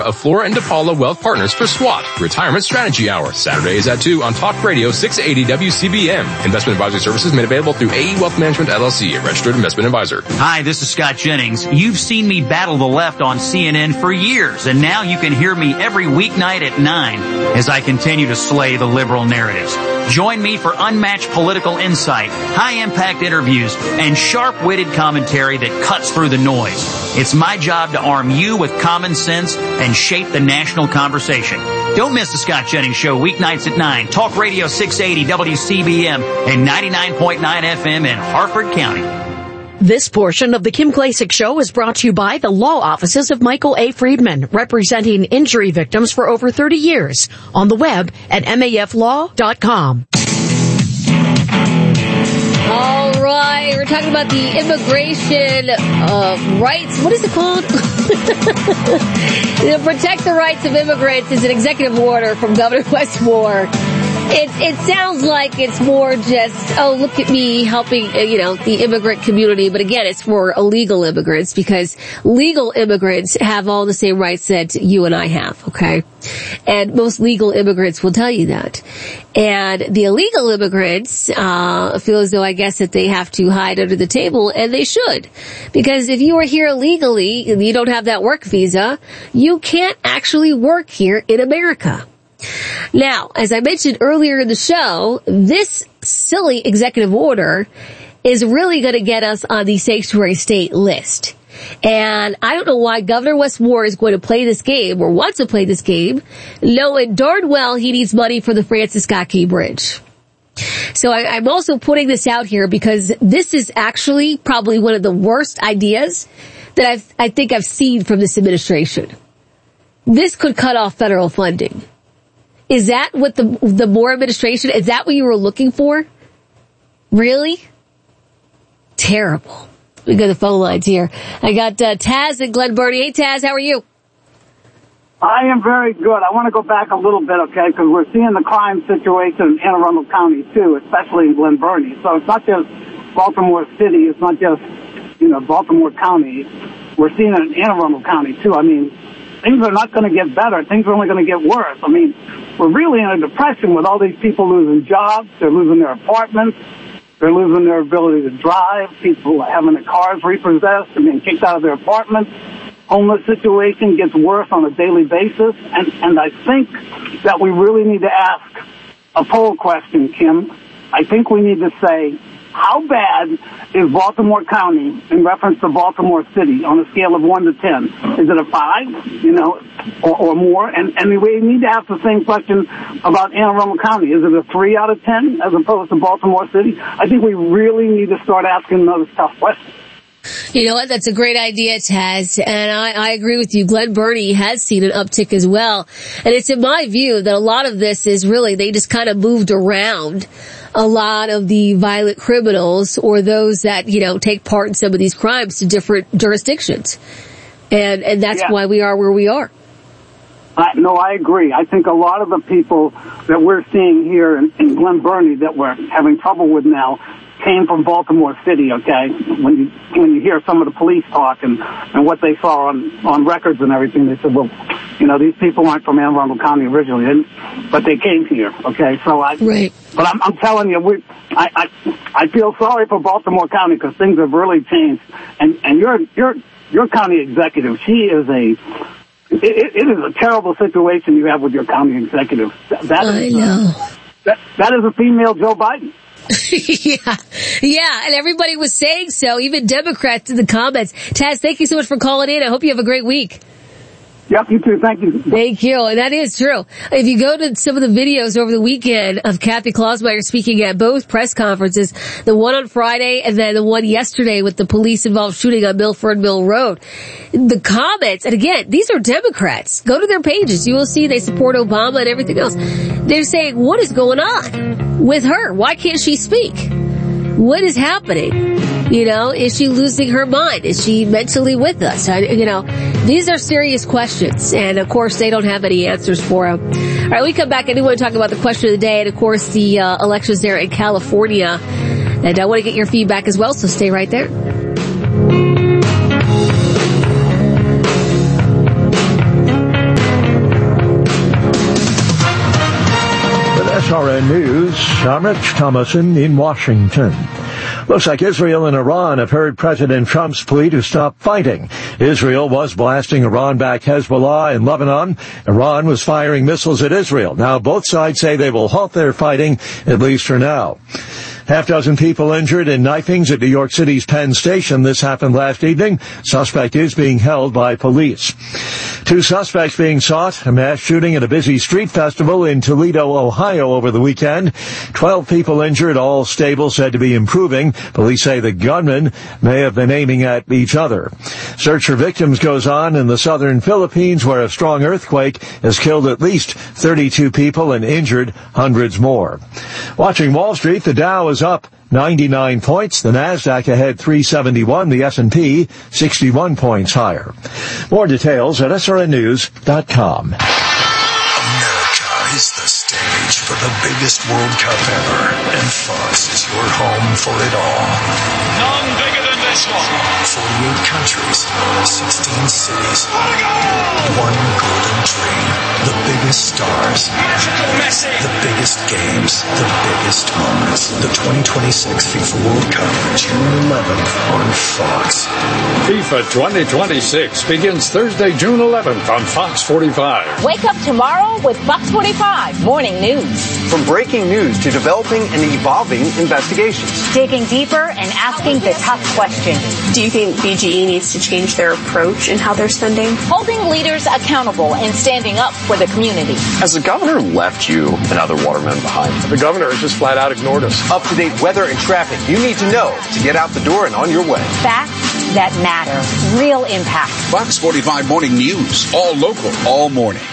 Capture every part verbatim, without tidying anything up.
of Flora and DePaula Wealth Partners for SWAT, Retirement Strategy Hour. Saturdays at two on Talk Radio six eighty W C B M. Investment advisory services made available through A E Wealth Management L L C, a registered investment advisor. Hi, this is Scott Jennings. You've seen me battle the left on C N N for years, and now you can hear me every weeknight at nine as I continue to slay the liberal narratives. Join me for unmatched political insight, high-impact interviews, and sharp-witted commentary that cuts through the noise. It's my job to arm you with common sense and shape the national conversation. Don't miss the Scott Jennings Show weeknights at nine. Talk Radio six eighty W C B M and ninety-nine point nine F M in Harford County. This portion of the Kim Klacik Show is brought to you by the law offices of Michael A. Friedman, representing injury victims for over thirty years. On the web at M A F law dot com. All right, we're talking about the immigration uh, rights. What is it called? To protect the rights of immigrants is an executive order from Governor Wes Moore. It, it sounds like it's more just, oh, look at me helping, uh, you know, the immigrant community. But again, it's for illegal immigrants, because legal immigrants have all the same rights that you and I have, okay? And most legal immigrants will tell you that. And the illegal immigrants uh feel as though, I guess, that they have to hide under the table, and they should. Because if you are here illegally and you don't have that work visa, you can't actually work here in America. Now, as I mentioned earlier in the show, this silly executive order is really going to get us on the sanctuary state list. And I don't know why Governor Wes Moore is going to play this game, or wants to play this game, knowing darn well he needs money for the Francis Scott Key Bridge. So I, I'm also putting this out here because this is actually probably one of the worst ideas that I've, I think I've seen from this administration. This could cut off federal funding. Is that what the the Moore administration, is that what you were looking for? Really? Terrible. We got the phone lines here. I got uh, Taz and Glen Burnie. Hey, Taz, how are you? I am very good. I want to go back a little bit, okay, because we're seeing the crime situation in Anne Arundel County, too, especially in Glen Burnie. So it's not just Baltimore City. It's not just, you know, Baltimore County. We're seeing it in Anne Arundel County, too. I mean, things are not going to get better. Things are only going to get worse. I mean, we're really in a depression with all these people losing jobs. They're losing their apartments. They're losing their ability to drive. People having their cars repossessed. They're being kicked out of their apartments. Homeless situation gets worse on a daily basis. And, and I think that we really need to ask a poll question, Kim. I think we need to say, how bad is Baltimore County in reference to Baltimore City on a scale of one to ten? Is it a five, you know, or, or more? And, and we need to ask the same question about Anne Arundel County. Is it a three out of ten as opposed to Baltimore City? I think we really need to start asking those tough questions. You know what? That's a great idea, Taz. And I, I agree with you. Glen Burnie has seen an uptick as well. And it's in my view that a lot of this is really, they just kind of moved around a lot of the violent criminals, or those that, you know, take part in some of these crimes, to different jurisdictions. And, and that's yeah. why we are where we are. Uh, no, I agree. I think a lot of the people that we're seeing here in, in Glen Burnie that we're having trouble with now came from Baltimore City, okay? When you when you hear some of the police talk and, and what they saw on, on records and everything, they said, well, you know, these people aren't from Anne Arundel County originally, and, but they came here, okay? So I, right. But I'm, I'm telling you, we, I, I, I feel sorry for Baltimore County because things have really changed. And, and your, your, your county executive, she is a, it, it is a terrible situation you have with your county executive. That I is, know. Uh, that, that is a female Joe Biden. yeah, yeah, and everybody was saying so, even Democrats in the comments. Taz, thank you so much for calling in. I hope you have a great week. Yep, you too. Thank you. Thank you. And that is true. If you go to some of the videos over the weekend of Kathy Klausmeier speaking at both press conferences, the one on Friday and then the one yesterday with the police-involved shooting on Milford Mill Road, the comments, and again, these are Democrats. Go to their pages. You will see they support Obama and everything else. They're saying, what is going on with her? Why can't she speak? What is happening? You know, is she losing her mind? Is she mentally with us? I, you know, these are serious questions. And, of course, they don't have any answers for them. All right, we come back. I do want to talk about the question of the day and, of course, the uh, elections there in California. And I want to get your feedback as well, so stay right there. S R N News, I'm Rich Thomason in Washington. Looks like Israel and Iran have heard President Trump's plea to stop fighting. Israel was blasting Iran-backed Hezbollah in Lebanon. Iran was firing missiles at Israel. Now both sides say they will halt their fighting, at least for now. Half dozen people injured in knifings at New York City's Penn Station. This happened last evening. Suspect is being held by police. Two suspects being sought. A mass shooting at a busy street festival in Toledo, Ohio over the weekend. Twelve people injured, all stable, said to be improving. Police say the gunmen may have been aiming at each other. Search for victims goes on in the southern Philippines, where a strong earthquake has killed at least thirty-two people and injured hundreds more. Watching Wall Street, the Dow is up ninety-nine points. The Nasdaq ahead three seventy-one. The S and P sixty-one points higher. More details at S R N news dot com. America is the stage for the biggest World Cup ever, and Fox is your home for it all. None bigger than this one. forty-eight countries, sixteen cities, one golden dream. The biggest stars, Messi. The biggest games, the biggest moments. The twenty twenty-six FIFA World Cup, June eleventh on Fox. FIFA twenty twenty-six begins Thursday, June eleventh on Fox forty-five. Wake up tomorrow with Fox forty-five Morning News. From breaking news to developing and evolving investigations. Digging deeper and asking the tough questions. Do you think B G E needs to change their approach in how they're spending? Holding leaders accountable and standing up for the community. Has the governor left you and other watermen behind? The governor has just flat out ignored us. Up-to-date weather and traffic you need to know to get out the door and on your way. Facts that matter. Real impact. Fox forty-five Morning News. All local, all morning.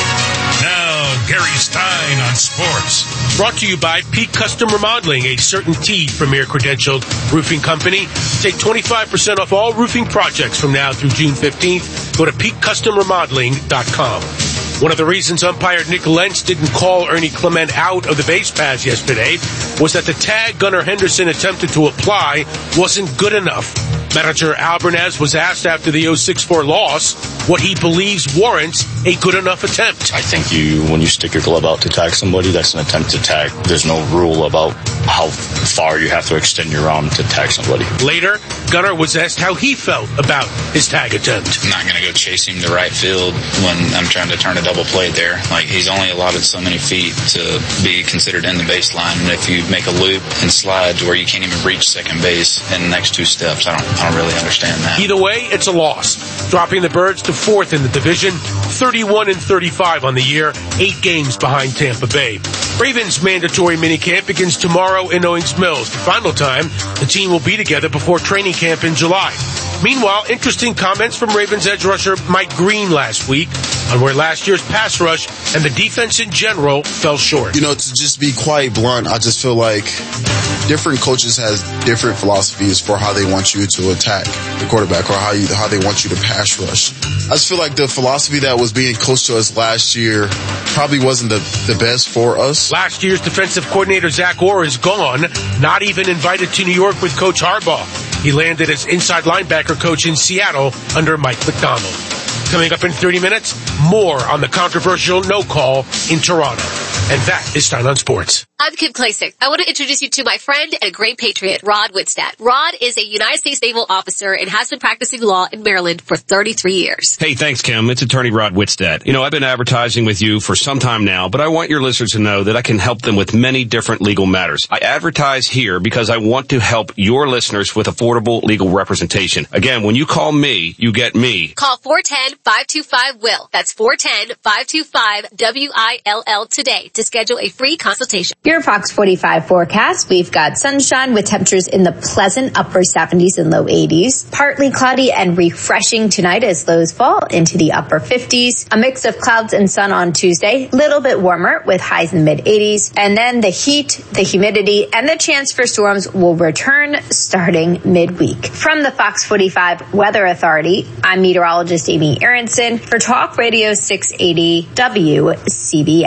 Now, Gary Stein on sports. Brought to you by Peak Custom Remodeling, a CertainTeed premier credentialed roofing company. Take twenty-five percent off all roofing projects from now through June fifteenth. Go to peak custom remodeling dot com. One of the reasons umpire Nick Lentz didn't call Ernie Clement out of the base paths yesterday was that the tag Gunnar Henderson attempted to apply wasn't good enough. Manager Albernaz was asked after the oh six four loss what he believes warrants a good enough attempt. I think you, when you stick your glove out to tag somebody, that's an attempt to tag. There's no rule about how far you have to extend your arm to tag somebody. Later, Gunnar was asked how he felt about his tag attempt. I'm not going to go chase him to right field when I'm trying to turn a double play there. Like, he's only allotted so many feet to be considered in the baseline. And if you make a loop and slide to where you can't even reach second base in the next two steps, I don't, I don't really understand that. Either way, it's a loss. Dropping the Birds to fourth in the division, thirty-one and thirty-five on the year, eight games behind Tampa Bay. Ravens mandatory minicamp begins tomorrow in Owings Mills. The final time the team will be together before training camp in July. Meanwhile, interesting comments from Ravens edge rusher Mike Green last week on where last year's pass rush and the defense in general fell short. You know, to just be quite blunt, I just feel like different coaches has different philosophies for how they want you to attack the quarterback or how you how they want you to pass rush. I just feel like the philosophy that was being coached to us last year probably wasn't the, the best for us. Last year's defensive coordinator Zach Orr is gone, not even invited to New York with Coach Harbaugh. He landed as inside linebacker coach in Seattle under Mike McDonald. Coming up in thirty minutes, more on the controversial no call in Toronto. And that is Stein on Sports. I'm Kim Klasick. I want to introduce you to my friend and a great patriot, Rod Whitstadt. Rod is a United States Naval officer and has been practicing law in Maryland for thirty-three years. Hey, thanks, Kim. It's attorney Rod Whitstadt. You know, I've been advertising with you for some time now, but I want your listeners to know that I can help them with many different legal matters. I advertise here because I want to help your listeners with affordable legal representation. Again, when you call me, you get me. Call four one zero, five two five, W I L L. That's four one zero, five two five, W I L L today to schedule a free consultation. Your Fox forty-five forecast. We've got sunshine with temperatures in the pleasant upper seventies and low eighties. Partly cloudy and refreshing tonight as lows fall into the upper fifties. A mix of clouds and sun on Tuesday. A little bit warmer with highs in the mid eighties. And then the heat, the humidity, and the chance for storms will return starting midweek. From the Fox forty-five Weather Authority, I'm meteorologist Amy Aronson for Talk Radio six eighty W C B M.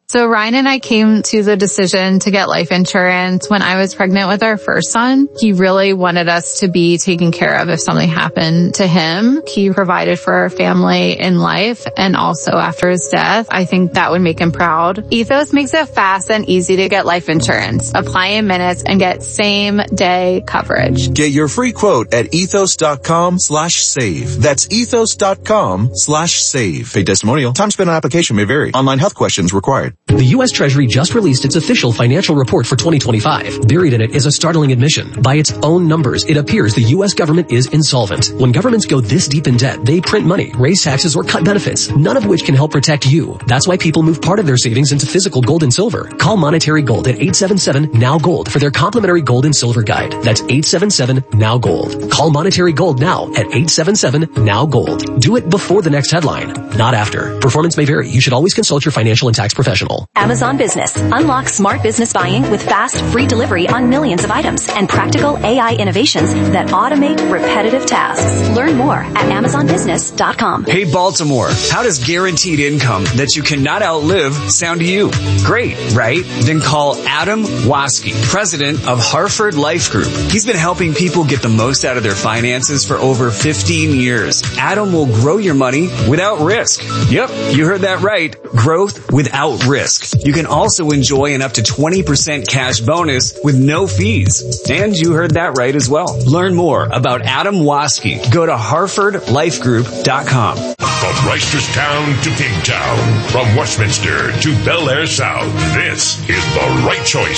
So Ryan and I came to the decision to get life insurance when I was pregnant with our first son. He really wanted us to be taken care of if something happened to him. He provided for our family in life and also after his death. I think that would make him proud. Ethos makes it fast and easy to get life insurance. Apply in minutes and get same day coverage. Get your free quote at ethos.com slash save. That's ethos.com slash save. Paid testimonial. Time spent on application may vary. Online health questions required. The U S Treasury just released its official financial report for twenty twenty-five. Buried in it is a startling admission. By its own numbers, it appears the U S government is insolvent. When governments go this deep in debt, they print money, raise taxes, or cut benefits, none of which can help protect you. That's why people move part of their savings into physical gold and silver. Call Monetary Gold at eight seven seven, N O W, GOLD for their complimentary gold and silver guide. That's eight seven seven, N O W, GOLD. Call Monetary Gold now at eight seven seven, N O W, GOLD. Do it before the next headline, not after. Performance may vary. You should always consult your financial and tax professional. Amazon Business. Unlock smart business buying with fast, free delivery on millions of items and practical A I innovations that automate repetitive tasks. Learn more at amazon business dot com. Hey Baltimore, how does guaranteed income that you cannot outlive sound to you? Great, right? Then call Adam Waske, president of Hartford Life Group. He's been helping people get the most out of their finances for over fifteen years. Adam will grow your money without risk. Yep, you heard that right. Growth without risk. You can also enjoy an up to twenty percent cash bonus with no fees. And you heard that right as well. Learn more about Adam Waske. Go to hartford life group dot com. From Reisterstown to Pigtown, from Westminster to Bel Air South, this is the right choice